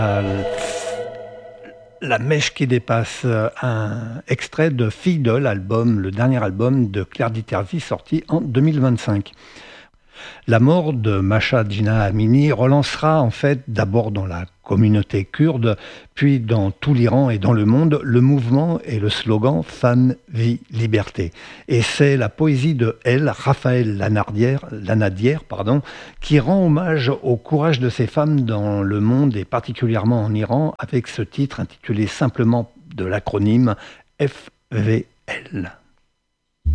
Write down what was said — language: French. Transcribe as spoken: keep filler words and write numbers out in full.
Euh, La mèche qui dépasse, euh, un extrait de Fille de l'album, le dernier album de Claire Diterzi sorti en deux mille vingt-cinq. La mort de Masha Jina Amini relancera en fait d'abord dans la communauté kurde, puis dans tout l'Iran et dans le monde, le mouvement et le slogan Femme, vie, liberté. Et c'est la poésie de Elle, Raphaël Lanardière, Lanadière, pardon, qui rend hommage au courage de ces femmes dans le monde et particulièrement en Iran avec ce titre intitulé simplement de l'acronyme F V L.